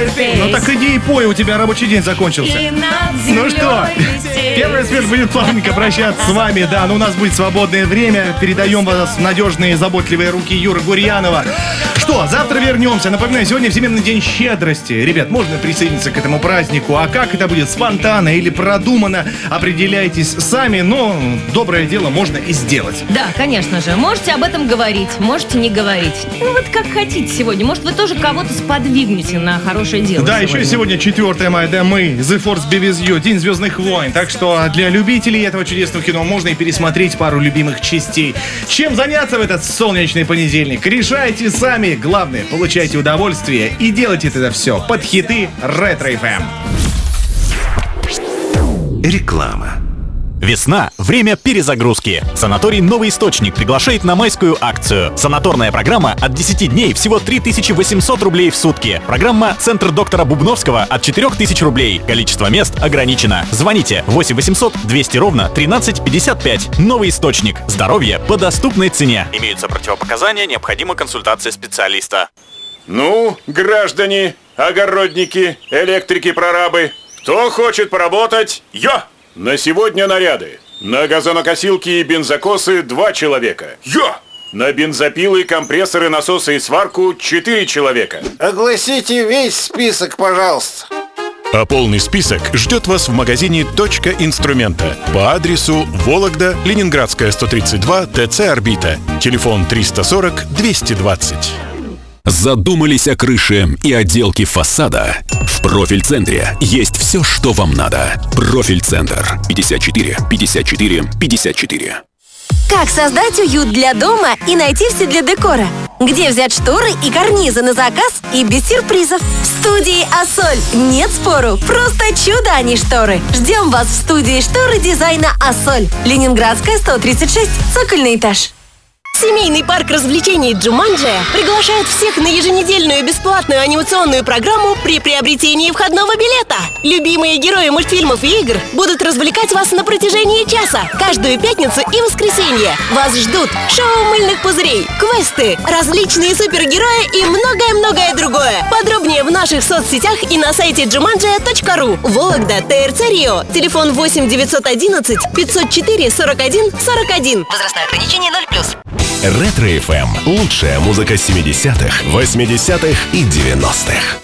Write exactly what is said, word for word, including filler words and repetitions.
терпеть. Ну так иди и пой, у тебя рабочий день закончился. Ну что, первый свет будет плавненько прощаться с вами, да, но у нас будет свободное время. Передаем вас в надежные, заботливые руки Юры Гурьянова. Что, завтра вернемся. Напоминаю, сегодня Всемирный день щедрости. Ребят, можно присоединиться к этому празднику. А как это будет, спонтанно или продуманно, определяйтесь сами. Но доброе дело можно и сделать. Да, конечно же. Можете об этом говорить, можете не говорить. Ну вот как хотите сегодня. Может, вы тоже кого-то сподвигнете на хорошее дело. Да, сегодня. еще сегодня четвёртое мая, да, мы, The Force Be With You, День Звездных войн. Так что для любителей этого чудесного кино можно и пересмотреть пару любимых частей. Чем заняться в этот солнечный понедельник? Решайте сами. Главное, получайте удовольствие и делайте это все под хиты Ретро эф эм. Реклама. Весна – время перезагрузки. Санаторий «Новый источник» приглашает на майскую акцию. Санаторная программа от десяти дней всего три тысячи восемьсот рублей в сутки. Программа «Центр доктора Бубновского» от четырех тысяч рублей. Количество мест ограничено. Звоните восемь восемьсот двести ровно тринадцать пятьдесят пять. «Новый источник». Здоровье по доступной цене. Имеются противопоказания, необходима консультация специалиста. Ну, граждане, огородники, электрики-прорабы, кто хочет поработать? Я! На сегодня наряды. На газонокосилки и бензокосы два человека. Я! На бензопилы, компрессоры, насосы и сварку четыре человека. Огласите весь список, пожалуйста. А полный список ждет вас в магазине «Точка инструмента» по адресу Вологда, Ленинградская, сто тридцать два, ТЦ «Орбита». Телефон триста сорок двести двадцать. Задумались о крыше и отделке фасада? В Профиль-центре есть все, что вам надо. Профиль-центр. пятьдесят четыре пятьдесят четыре пятьдесят четыре. Как создать уют для дома и найти все для декора? Где взять шторы и карнизы на заказ и без сюрпризов? В студии «Ассоль». Нет спору, просто чудо, а не шторы. Ждем вас в студии шторы дизайна «Ассоль». Ленинградская, сто тридцать шесть, цокольный этаж. Семейный парк развлечений «Джуманджи» приглашает всех на еженедельную бесплатную анимационную программу при приобретении входного билета. Любимые герои мультфильмов и игр будут развлекать вас на протяжении часа. Каждую пятницу и воскресенье вас ждут шоу мыльных пузырей, квесты, различные супергерои и многое-многое другое. Подробнее в наших соцсетях и на сайте джуманджи точка ру. Вологда, ТРЦ Рио. Телефон восемь девятьсот одиннадцать пятьсот четыре сорок один сорок один. Возрастное ограничение ноль плюс. Ретро эф эм. Лучшая музыка семидесятых, восьмидесятых и девяностых.